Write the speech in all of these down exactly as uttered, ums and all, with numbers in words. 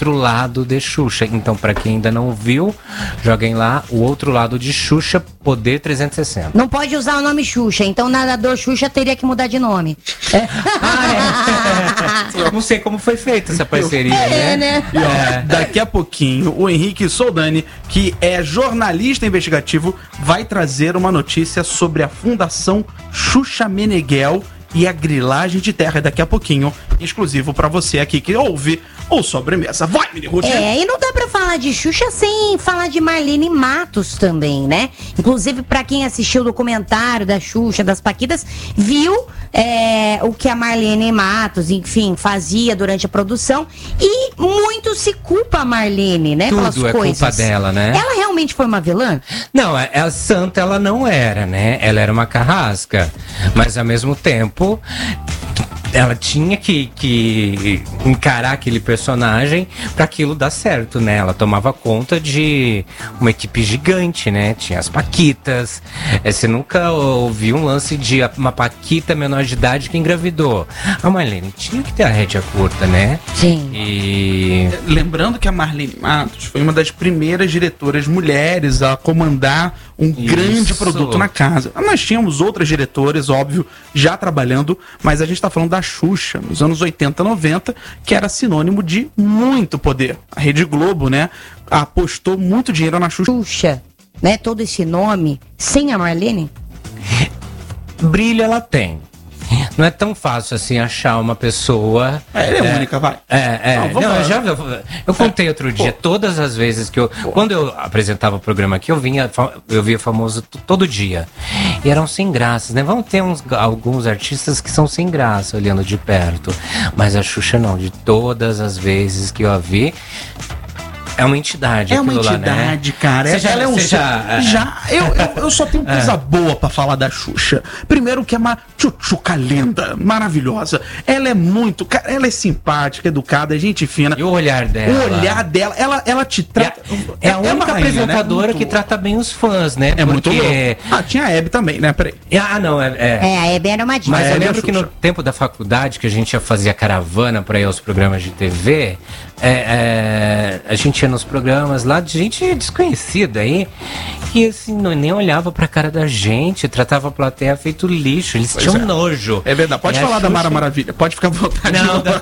outro lado de Xuxa. Então, pra quem ainda não viu, joguem lá o outro lado de Xuxa, Poder trezentos e sessenta. Não pode usar o nome Xuxa, então nadador Xuxa teria que mudar de nome. Ah, é. Eu não sei como foi feita essa parceria, É, né? né? E, ó, daqui a pouquinho, o Henrique Soldani, que é jornalista investigativo, vai trazer uma notícia sobre a Fundação Xuxa Meneghel e a grilagem de terra daqui a pouquinho, exclusivo pra você aqui que ouve o Sobremesa. Vai, Mini Ruth! É, e não dá pra falar de Xuxa sem falar de Marlene Matos também, né? Inclusive, pra quem assistiu o documentário da Xuxa, das Paquitas, viu é, o que a Marlene Matos, enfim, fazia durante a produção. E muito se culpa a Marlene, né? Tudo pelas é coisas. culpa dela, né? Ela realmente foi uma vilã? Não, é, é santa ela não era, né? Ela era uma carrasca. Mas ao mesmo tempo, ela tinha que, que encarar aquele personagem para aquilo dar certo, né? Ela tomava conta de uma equipe gigante, né? Tinha as Paquitas. É, você nunca ouviu um lance de uma Paquita menor de idade que engravidou. A Marlene tinha que ter a rédea curta, né? Sim. E... Lembrando que a Marlene Matos foi uma das primeiras diretoras mulheres a comandar um Isso. grande produto na casa. Nós tínhamos outras diretoras, óbvio, já trabalhando, mas a gente está falando da Xuxa, nos anos oitenta, noventa, que era sinônimo de muito poder. A Rede Globo, né, apostou muito dinheiro na Xuxa. Xuxa, né? Todo esse nome, sem a Marlene? brilho ela tem. Não é tão fácil assim achar uma pessoa. É, ela é, é única, vai. É, é. Não, Não, não eu já eu, eu contei outro dia, Pô. todas as vezes que eu. Pô. Quando eu apresentava o programa aqui, eu vinha, eu via famoso todo dia. E eram sem graças, né? Vão ter uns, alguns artistas que são sem graça olhando de perto. Mas a Xuxa não, de todas as vezes que eu a vi. É uma entidade, é uma entidade, lá, né? cara. Você já, ela é um já, já eu, eu, eu só tenho coisa é. boa pra falar da Xuxa. Primeiro que é uma tchutchuca lenda, maravilhosa. Ela é muito, ela é simpática, educada, gente fina. E o olhar dela? O olhar dela, ela, ela te trata. É, é a única é rainha, apresentadora, né? Que trata bem os fãs, né? É Porque... muito louco. Ah, tinha a Hebe também, né? Peraí. Ah, não, é. É, é a Hebe era uma diva. Mas eu lembro Xuxa. que no tempo da faculdade, que a gente ia fazer caravana pra ir aos programas de T V, é, é, a gente ia nos programas lá de gente desconhecida aí, que assim, não, nem olhava pra cara da gente, tratava a plateia feito lixo, eles pois tinham é. nojo. É verdade, pode e falar da Mara Maravilha, pode ficar à vontade. Não, da...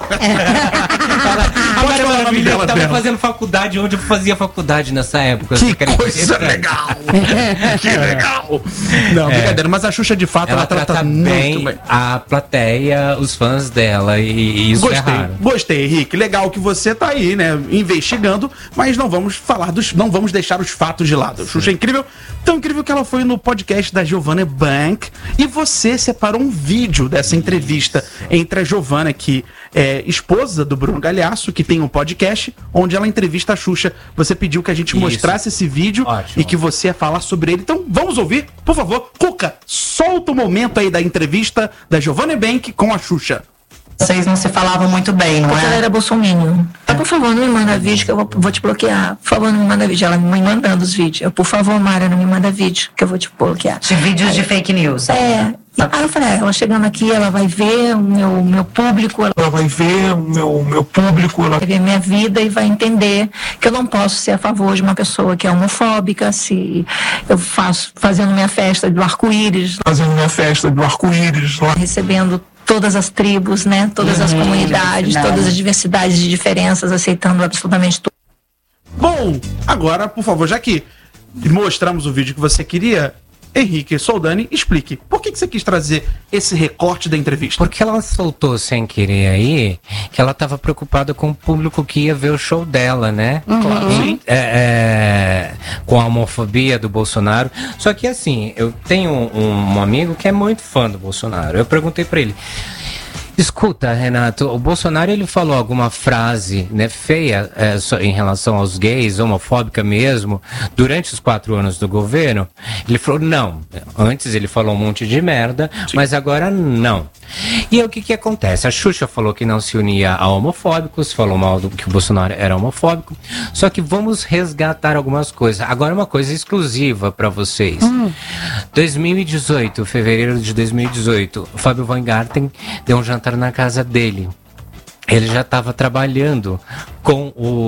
A Mara Maravilha, eu tava dela. fazendo faculdade onde eu fazia faculdade nessa época. Que coisa legal! Que legal! Não, é. brincadeira, mas a Xuxa de fato, ela, ela trata, trata bem, muito bem a plateia, os fãs dela, e, e isso gostei, é raro. Gostei, Henrique, legal que você tá aí, né, investigando, mas não vamos falar dos, não vamos deixar os fatos de lado. Sim. Xuxa é incrível, tão incrível que ela foi no podcast da Giovanna Bank e você separou um vídeo dessa entrevista Sim. entre a Giovanna, que é esposa do Bruno Galhaço, que tem um podcast onde ela entrevista a Xuxa. Você pediu que a gente Isso. mostrasse esse vídeo Ótimo. e que você ia falar sobre ele. Então vamos ouvir, por favor. Cuca, solta o momento aí da entrevista da Giovanna Bank com a Xuxa. Vocês não se falavam muito bem, não é? Porque ela era bolsominion. Ah, por favor, não me manda vídeo que eu vou, vou te bloquear. Por favor, não me manda vídeo. Ela me mandando os vídeos. Eu, por favor, Mara, não me manda vídeo que eu vou te bloquear. De vídeos aí, de fake news. É. Aí eu falei, ah, ela chegando aqui, ela vai ver o meu, meu público. Ela vai ver o meu, meu público. Ela vai ver minha vida e vai entender que eu não posso ser a favor de uma pessoa que é homofóbica. Se eu faço, fazendo minha festa do arco-íris. Fazendo minha festa do arco-íris. Lá. Recebendo todas as tribos, né? Todas uhum, as comunidades, todas as diversidades de diferenças, aceitando absolutamente tudo. Bom, agora, por favor, já que mostramos o vídeo que você queria, Henrique Soldani, explique, por que, que você quis trazer esse recorte da entrevista? Porque ela soltou sem querer aí que ela estava preocupada com o público que ia ver o show dela, né? Uhum. Claro, sim. É, é, com a homofobia do Bolsonaro. Só que assim, eu tenho um, um amigo que é muito fã do Bolsonaro. Eu perguntei pra ele: escuta, Renato, o Bolsonaro ele falou alguma frase, né, feia é, em relação aos gays, homofóbica mesmo, durante os quatro anos do governo? Ele falou não. Antes ele falou um monte de merda, Sim. mas agora não. E aí o que que acontece? A Xuxa falou que não se unia a homofóbicos, falou mal do que o Bolsonaro era homofóbico. Só que vamos resgatar algumas coisas. Agora uma coisa exclusiva para vocês. Hum. dois mil e dezoito, fevereiro de dois mil e dezoito, o Fábio Weingarten deu um jantar na casa dele. Ele já estava trabalhando com o